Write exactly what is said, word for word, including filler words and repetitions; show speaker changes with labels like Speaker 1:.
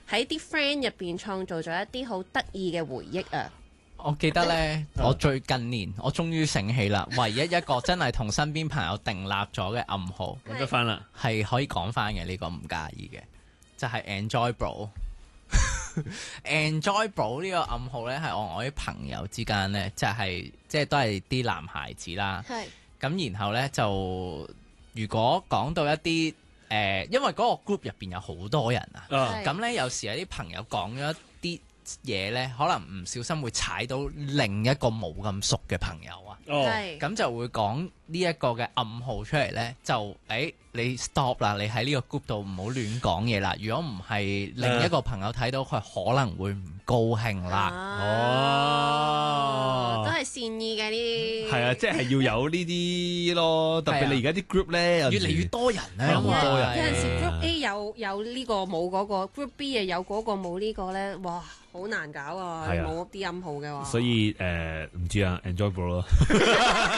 Speaker 1: 喺啲 friend 入邊創造咗一啲好得意嘅回憶啊！
Speaker 2: 我記得呢，我最近年我終於醒起啦，唯一一個真係同身邊朋友訂立咗嘅暗號，
Speaker 3: 揾得翻啦，
Speaker 2: 係可以講翻嘅，呢個唔介意嘅，就係 Enjoy Bro。Enjoy Bro 呢個暗號呢，係我我啲朋友之間呢，就係即係都係啲男孩子啦。
Speaker 1: 係
Speaker 2: 咁，然後呢，就如果講到一啲誒、呃，因為嗰個 group 入邊有好多人啊，
Speaker 3: 啊
Speaker 2: 咁呢，有時有啲朋友講咗一啲嘢呢，可能唔小心會踩到另一個冇咁熟嘅朋友啊，
Speaker 3: 哦，
Speaker 1: 係
Speaker 2: 咁就會講呢一個嘅暗號出嚟呢，就誒、欸、你 stop 啦，你喺呢個 group 度唔好亂講嘢啦，如果唔係另一個朋友睇到佢可能會唔高興啦。
Speaker 3: 哦
Speaker 1: 都係善意嘅呢啲。
Speaker 3: 係啊，即係要有呢啲咯，特別你而家啲 group 咧，
Speaker 2: 越嚟越多人咧，
Speaker 3: 係啊好多人
Speaker 1: 有陣時
Speaker 2: 係
Speaker 1: group A 有有呢個冇嗰個，group B 又有嗰個冇呢個咧，哇，好難搞啊！
Speaker 3: 係啊
Speaker 1: 冇啲暗號嘅話，
Speaker 3: 所以誒唔知啊，enjoy bro 咯。